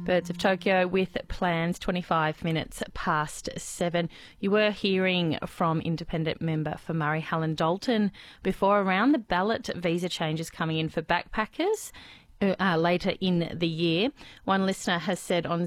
Birds of Tokyo with plans 25 minutes past 7. You were hearing from independent member for Murray Halland Dalton before around the ballot visa changes coming in for backpackers later in the year. One listener has said on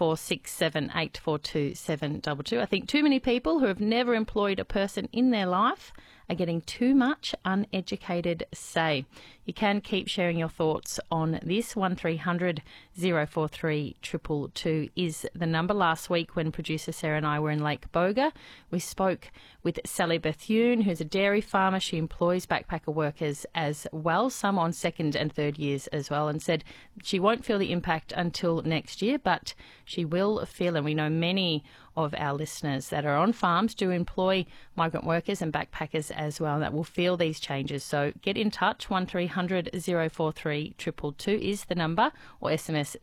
0467842722, I think too many people who have never employed a person in their life are getting too much uneducated say. You can keep sharing your thoughts on this. 1300 043 222 is the number. Last week when producer Sarah and I were in Lake Boga, we spoke with Sally Bethune, who's a dairy farmer. She employs backpacker workers as well, some on second and third years as well, and said she won't feel the impact until next year, but she will feel, and we know many of our listeners that are on farms do employ migrant workers and backpackers as well that will feel these changes. So get in touch. 1300 043 222 is the number, or SMS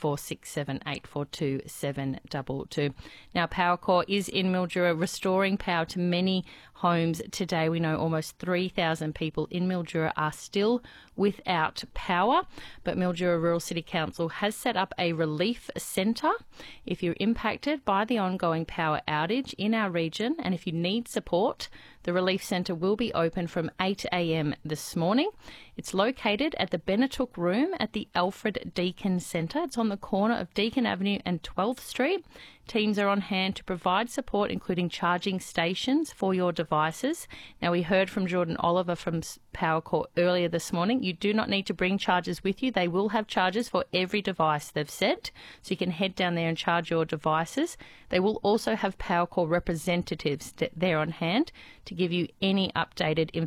0467842722. Now, Powercor is in Mildura restoring power to many homes today. We know almost 3,000 people in Mildura are still without power, but Mildura Rural City Council has set up a relief centre if you're impacted by the ongoing power outage in our region, and if you need support, the Relief Centre will be open from 8 a.m. this morning. It's located at the Benetook Room at the Alfred Deakin Centre. It's on the corner of Deakin Avenue and 12th Street. Teams are on hand to provide support, including charging stations for your devices. Now, we heard from Jordan Oliver from Powercor earlier this morning. You do not need to bring chargers with you. They will have chargers for every device they've sent, so you can head down there and charge your devices. They will also have Powercor representatives there on hand to give you any updated information